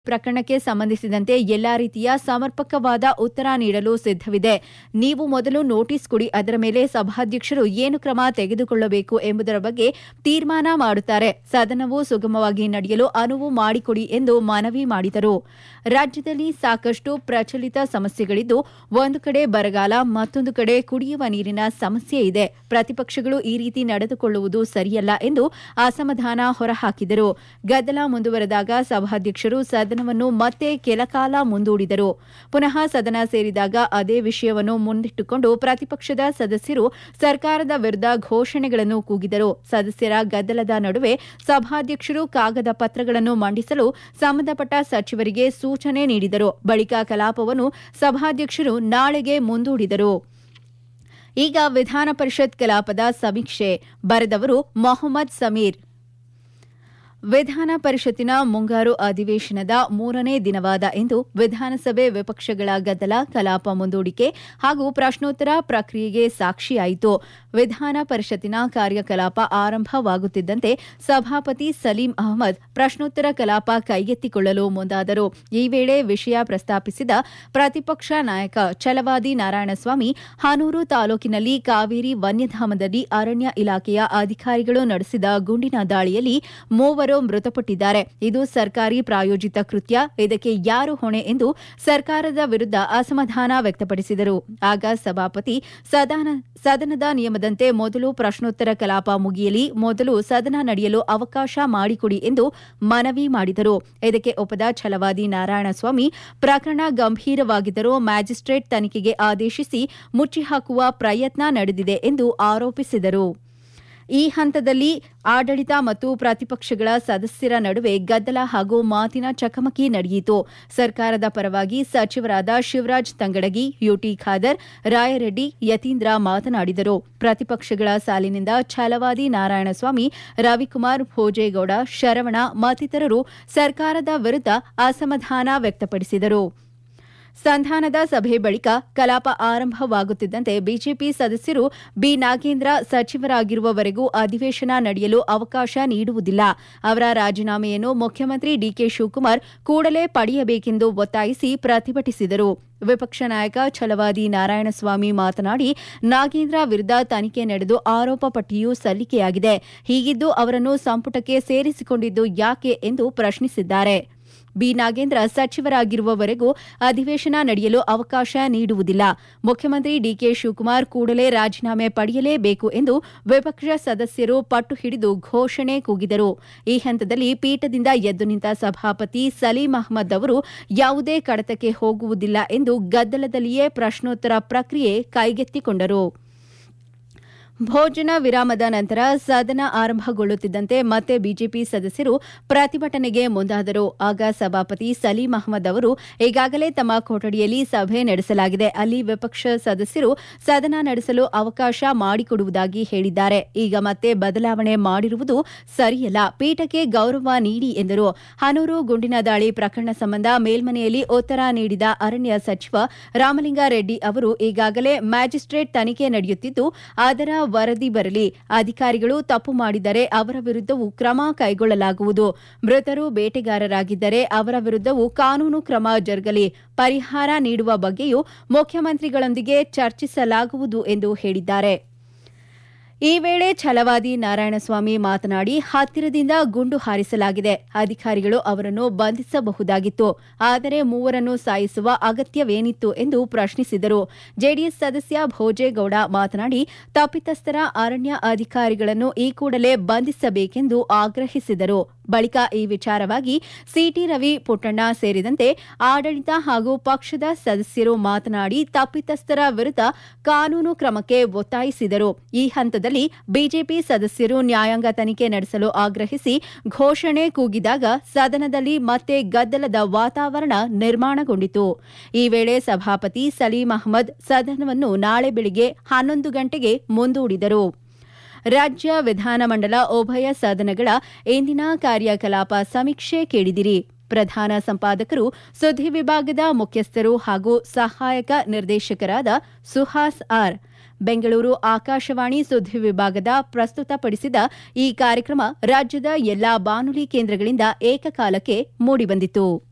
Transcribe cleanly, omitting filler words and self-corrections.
ಪ್ರಕರಣಕ್ಕೆ ಸಂಬಂಧಿಸಿದಂತೆ ಎಲ್ಲಾ ರೀತಿಯ ಸಮರ್ಪಕವಾದ ಉತ್ತರ ನೀಡಲು ಸಿದ್ಧವಿದೆ. ನೀವು ಮೊದಲು ನೋಟಿಸ್ ಕೊಡಿ, ಅದರ ಮೇಲೆ ಸಭಾಧ್ಯಕ್ಷರು ಏನು ಕ್ರಮ ತೆಗೆದುಕೊಳ್ಳಬೇಕು ಎಂಬುದರ ಬಗ್ಗೆ ತೀರ್ಮಾನ ಮಾಡುತ್ತಾರೆ. ಸದನವು ಸುಗಮವಾಗಿ ನಡೆಯಲು ಅನುವು ಮಾಡಿಕೊಡಿ ಎಂದು ಮನವಿ ಮಾಡಿದರು. ರಾಜ್ಯದಲ್ಲಿ ಸಾಕಷ್ಟು ಪ್ರಚಲಿತ ಸಮಸ್ಯೆಗಳಿದ್ದು, ಒಂದು ಕಡೆ ಬರಗಾಲ, ಮತ್ತೊಂದು ಕಡೆ ಕುಡಿಯುವ ನೀರಿನ ಸಮಸ್ಯೆ ಇದೆ. ಪ್ರತಿಪಕ್ಷಗಳು ಈ ರೀತಿ ನಡೆದುಕೊಳ್ಳುವುದು ಸರಿಯಲ್ಲ ಎಂದು ಅಸಮಾಧಾನ ಹೊರಹಾಕಿದರು. ಗದ್ದಲ ಮುಂದುವರೆದಾಗ ಸಭಾಧ್ಯಕ್ಷರು ಸದನವನ್ನು ಮತ್ತೆ ಕೆಲಕಾಲ ಮುಂದೂಡಿದರು. ಪುನಃ ಸದನ ಸೇರಿದಾಗ ಅದೇ ವಿಷಯವನ್ನು ಮುಂದಿಟ್ಟುಕೊಂಡು ಪ್ರತಿಪಕ್ಷದ ಸದಸ್ಯರು ಸರ್ಕಾರದ ವಿರುದ್ಧ ಘೋಷಣೆಗಳನ್ನು ಕೂಗಿದರು. ಸದಸ್ಯರ ಗದ್ದಲದ ನಡುವೆ ಸಭಾಧ್ಯಕ್ಷರು ಕಾಗದ ಪತ್ರಗಳನ್ನು ಮಂಡಿಸಲು ಸಂಬಂಧಪಟ್ಟ ಸಚಿವರಿಗೆ ಸೂಚನೆ ನೀಡಿದರು. ಬಳಿಕ ಕಲಾಪವನ್ನು ಸಭಾಧ್ಯಕ್ಷರು ನಾಳೆಗೆ ಮುಂದೂಡಿದರು. ಈಗ ವಿಧಾನ ಪರಿಷತ್ ಕಲಾಪದ ಸಮೀಕ್ಷೆ ಬರೆದವರು ಮೊಹಮ್ಮದ್ ಸಮೀರ್. ವಿಧಾನ ಪರಿಷತ್ತಿನ ಮುಂಗಾರು ಅಧಿವೇಶನದ 3ನೇ ದಿನವಾದ ಇಂದು ವಿಧಾನಸಭೆ ವಿಪಕ್ಷಗಳ ಗದ್ದಲ, ಕಲಾಪ ಮುಂದೂಡಿಕೆ ಹಾಗೂ ಪ್ರಶ್ನೋತ್ತರ ಪ್ರಕ್ರಿಯೆಗೆ ಸಾಕ್ಷಿಯಾಯಿತು. ವಿಧಾನ ಪರಿಷತ್ತಿನ ಕಾರ್ಯಕಲಾಪ ಆರಂಭವಾಗುತ್ತಿದ್ದಂತೆ ಸಭಾಪತಿ ಸಲೀಂ ಅಹಮದ್ ಪ್ರಶ್ನೋತ್ತರ ಕಲಾಪ ಕೈಗೆತ್ತಿಕೊಳ್ಳಲು ಮುಂದಾದರು. ಈ ವೇಳೆ ವಿಷಯ ಪ್ರಸ್ತಾಪಿಸಿದ ಪ್ರತಿಪಕ್ಷ ನಾಯಕ ಛಲವಾದಿ ನಾರಾಯಣಸ್ವಾಮಿ, ಹಾನೂರು ತಾಲೂಕಿನಲ್ಲಿ ಕಾವೇರಿ ವನ್ಯಧಾಮದಲ್ಲಿ ಅರಣ್ಯ ಇಲಾಖೆಯ ಅಧಿಕಾರಿಗಳು ನಡೆಸಿದ ಗುಂಡಿನ ದಾಳಿಯಲ್ಲಿ 3 ಮೃತಪಟ್ಟಿದ್ದಾರೆ. ಇದು ಸರ್ಕಾರಿ ಪ್ರಾಯೋಜಿತ ಕೃತ್ಯ. ಇದಕ್ಕೆ ಯಾರು ಹೊಣೆ ಎಂದು ಸರ್ಕಾರದ ವಿರುದ್ಧ ಅಸಮಾಧಾನ ವ್ಯಕ್ತಪಡಿಸಿದರು. ಆಗ ಸಭಾಪತಿ ಸದನದ ನಿಯಮದಂತೆ ಮೊದಲು ಪ್ರಶ್ನೋತ್ತರ ಕಲಾಪ ಮುಗಿಯಲಿ, ಮೊದಲು ಸದನ ನಡೆಯಲು ಅವಕಾಶ ಮಾಡಿಕೊಡಿ ಎಂದು ಮನವಿ ಮಾಡಿದರು. ಇದಕ್ಕೆ ಒಪ್ಪದ ಛಲವಾದಿ ನಾರಾಯಣಸ್ವಾಮಿ, ಪ್ರಕರಣ ಗಂಭೀರವಾಗಿದ್ದರೂ ಮ್ಯಾಜಿಸ್ಟ್ರೇಟ್ ತನಿಖೆಗೆ ಆದೇಶಿಸಿ ಮುಚ್ಚಿಹಾಕುವ ಪ್ರಯತ್ನ ನಡೆದಿದೆ ಎಂದು ಆರೋಪಿಸಿದರು. ಈ ಹಂತದಲ್ಲಿ ಆಡಳಿತ ಮತ್ತು ಪ್ರತಿಪಕ್ಷಗಳ ಸದಸ್ಯರ ನಡುವೆ ಗದ್ದಲ ಹಾಗೂ ಮಾತಿನ ಚಕಮಕಿ ನಡೆಯಿತು. ಸರ್ಕಾರದ ಪರವಾಗಿ ಸಚಿವರಾದ ಶಿವರಾಜ್ ತಂಗಡಗಿ, ಯುಟಿ ಖಾದರ್, ರಾಯರೆಡ್ಡಿ, ಯತೀಂದ್ರ ಮಾತನಾಡಿದರು. ಪ್ರತಿಪಕ್ಷಗಳ ಸಾಲಿನಿಂದ ಛಲವಾದಿ ನಾರಾಯಣಸ್ವಾಮಿ, ರವಿಕುಮಾರ್, ಭೋಜೇಗೌಡ, ಶರವಣ ಮತ್ತಿತರರು ಸರ್ಕಾರದ ವಿರುದ್ಧ ಅಸಮಾಧಾನ ವ್ಯಕ್ತಪಡಿಸಿದರು. ಸಂಧಾನದ ಸಭೆ ಬಳಿಕ ಕಲಾಪ ಆರಂಭವಾಗುತ್ತಿದ್ದಂತೆ ಬಿಜೆಪಿ ಸದಸ್ಯರು ಬಿ ನಾಗೇಂದ್ರ ಸಚಿವರಾಗಿರುವವರೆಗೂ ಅಧಿವೇಶನ ನಡೆಯಲು ಅವಕಾಶ ನೀಡುವುದಿಲ್ಲ, ಅವರ ರಾಜೀನಾಮೆಯನ್ನು ಮುಖ್ಯಮಂತ್ರಿ ಡಿಕೆ ಶಿವಕುಮಾರ್ ಕೂಡಲೇ ಪಡೆಯಬೇಕೆಂದು ಒತ್ತಾಯಿಸಿ ಪ್ರತಿಭಟಿಸಿದರು. ವಿಪಕ್ಷ ನಾಯಕ ಛಲವಾದಿ ನಾರಾಯಣಸ್ವಾಮಿ ಮಾತನಾಡಿ, ನಾಗೇಂದ್ರ ವಿರುದ್ಧ ತನಿಖೆ ನಡೆದು ಆರೋಪ ಪಟ್ಟಿಯೂ ಸಲ್ಲಿಕೆಯಾಗಿದೆ. ಹೀಗಿದ್ದು ಅವರನ್ನು ಸಂಪುಟಕ್ಕೆ ಸೇರಿಸಿಕೊಂಡಿದ್ದು ಯಾಕೆ ಎಂದು ಪ್ರಶ್ನಿಸಿದ್ದಾರೆ. ಬಿ ನಾಗೇಂದ್ರ ಸಚಿವರಾಗಿರುವವರೆಗೂ ಅಧಿವೇಶನ ನಡೆಯಲು ಅವಕಾಶ ನೀಡುವುದಿಲ್ಲ, ಮುಖ್ಯಮಂತ್ರಿ ಡಿಕೆ ಶಿವಕುಮಾರ್ ಕೂಡಲೇ ರಾಜೀನಾಮೆ ಪಡೆಯಲೇಬೇಕು ಎಂದು ವಿಪಕ್ಷ ಸದಸ್ಯರು ಪಟ್ಟು ಹಿಡಿದು ಘೋಷಣೆ ಕೂಗಿದರು. ಈ ಹಂತದಲ್ಲಿ ಪೀಠದಿಂದ ಎದ್ದು ನಿಂತ ಸಭಾಪತಿ ಸಲೀಂ ಅಹಮದ್ ಅವರು ಯಾವುದೇ ಕಡತಕ್ಕೆ ಹೋಗುವುದಿಲ್ಲ ಎಂದು ಗದ್ದಲದಲ್ಲಿಯೇ ಪ್ರಶ್ನೋತ್ತರ ಪ್ರಕ್ರಿಯೆ ಕೈಗೆತ್ತಿಕೊಂಡರು. ಭೋಜನ ವಿರಾಮದ ನಂತರ ಸದನ ಆರಂಭಗೊಳ್ಳುತ್ತಿದ್ದಂತೆ ಮತ್ತೆ ಬಿಜೆಪಿ ಸದಸ್ಯರು ಪ್ರತಿಭಟನೆಗೆ ಮುಂದಾದರು. ಆಗ ಸಭಾಪತಿ ಸಲೀಂ ಅಹಮದ್ ಅವರು, ಈಗಾಗಲೇ ತಮ್ಮ ಕೊಠಡಿಯಲ್ಲಿ ಸಭೆ ನಡೆಸಲಾಗಿದೆ, ಅಲ್ಲಿ ವಿಪಕ್ಷ ಸದಸ್ಯರು ಸದನ ನಡೆಸಲು ಅವಕಾಶ ಮಾಡಿಕೊಡುವುದಾಗಿ ಹೇಳಿದ್ದಾರೆ. ಈಗ ಮತ್ತೆ ಬದಲಾವಣೆ ಮಾಡಿರುವುದು ಸರಿಯಲ್ಲ, ಪೀಠಕ್ಕೆ ಗೌರವ ನೀಡಿ ಎಂದರು. ಹಾನೂರು ಗುಂಡಿನ ದಾಳಿ ಪ್ರಕರಣ ಸಂಬಂಧ ಮೇಲ್ಮನೆಯಲ್ಲಿ ಉತ್ತರ ನೀಡಿದ ಅರಣ್ಯ ಸಚಿವ ರಾಮಲಿಂಗಾರೆಡ್ಡಿ ಅವರು, ಈಗಾಗಲೇ ಮ್ಯಾಜಿಸ್ಟ್ರೇಟ್ ತನಿಖೆ ನಡೆಯುತ್ತಿದ್ದು ಅದರ ವರದಿ ಬರಲಿ, ಅಧಿಕಾರಿಗಳು ತಪ್ಪು ಮಾಡಿದರೆ ಅವರ ವಿರುದ್ಧವೂ ಕ್ರಮ ಕೈಗೊಳ್ಳಲಾಗುವುದು, ಮೃತರು ಬೇಟೆಗಾರರಾಗಿದ್ದರೆ ಅವರ ವಿರುದ್ಧವೂ ಕಾನೂನು ಕ್ರಮ ಜರುಗಲಿ, ಪರಿಹಾರ ನೀಡುವ ಬಗ್ಗೆಯೂ ಮುಖ್ಯಮಂತ್ರಿಗಳೊಂದಿಗೆ ಚರ್ಚಿಸಲಾಗುವುದು ಎಂದು ಹೇಳಿದ್ದಾರೆ. ಈ ವೇಳೆ ಛಲವಾದಿ ನಾರಾಯಣಸ್ವಾಮಿ ಮಾತನಾಡಿ, ಹತ್ತಿರದಿಂದ ಗುಂಡು ಹಾರಿಸಲಾಗಿದೆ, ಅಧಿಕಾರಿಗಳು ಅವರನ್ನು ಬಂಧಿಸಬಹುದಾಗಿತ್ತು, ಆದರೆ 3ರನ್ನು ಸಾಯಿಸುವ ಅಗತ್ಯವೇನಿತ್ತು ಎಂದು ಪ್ರಶ್ನಿಸಿದರು. ಜೆಡಿಎಸ್ ಸದಸ್ಯ ಭೋಜೇಗೌಡ ಮಾತನಾಡಿ, ತಪ್ಪಿತಸ್ಥರ ಅರಣ್ಯ ಅಧಿಕಾರಿಗಳನ್ನು ಈ ಕೂಡಲೇ ಬಂಧಿಸಬೇಕೆಂದು ಆಗ್ರಹಿಸಿದರು. ಬಳಿಕ ಈ ವಿಚಾರವಾಗಿ ಸಿಟಿ ರವಿ, ಪುಟ್ಟಣ್ಣ ಸೇರಿದಂತೆ ಆಡಳಿತ ಹಾಗೂ ಪಕ್ಷದ ಸದಸ್ಯರು ಮಾತನಾಡಿ ತಪ್ಪಿತಸ್ಥರ ವಿರುದ್ಧ ಕಾನೂನು ಕ್ರಮಕ್ಕೆ ಒತ್ತಾಯಿಸಿದರು. ಈ ಹಂತದಲ್ಲಿ ಬಿಜೆಪಿ ಸದಸ್ಯರು ನ್ಯಾಯಾಂಗ ತನಿಖೆ ನಡೆಸಲು ಆಗ್ರಹಿಸಿ ಘೋಷಣೆ ಕೂಗಿದಾಗ ಸದನದಲ್ಲಿ ಮತ್ತೆ ಗದ್ದಲದ ವಾತಾವರಣ ನಿರ್ಮಾಣಗೊಂಡಿತು. ಈ ವೇಳೆ ಸಭಾಪತಿ ಸಲೀಂ ಅಹಮದ್ ಸದನವನ್ನು ನಾಳೆ ಬೆಳಗ್ಗೆ 11 ಗಂಟೆಗೆ ಮುಂದೂಡಿದರು. ರಾಜ್ಯ ವಿಧಾನಮಂಡಲ ಉಭಯ ಸದನಗಳ ಇಂದಿನ ಕಾರ್ಯಕಲಾಪ ಸಮೀಕ್ಷೆ ಕೇಳಿದಿರಿ. ಪ್ರಧಾನ ಸಂಪಾದಕರು, ಸುದ್ದಿ ವಿಭಾಗದ ಮುಖ್ಯಸ್ಥರು ಹಾಗೂ ಸಹಾಯಕ ನಿರ್ದೇಶಕರಾದ ಸುಹಾಸ್ ಆರ್. ಬೆಂಗಳೂರು ಆಕಾಶವಾಣಿ ಸುದ್ದಿ ವಿಭಾಗದ ಪ್ರಸ್ತುತಪಡಿಸಿದ ಈ ಕಾರ್ಯಕ್ರಮ ರಾಜ್ಯದ ಎಲ್ಲಾ ಬಾನುಲಿ ಕೇಂದ್ರಗಳಿಂದ ಏಕಕಾಲಕ್ಕೆ ಮೂಡಿಬಂದಿತು.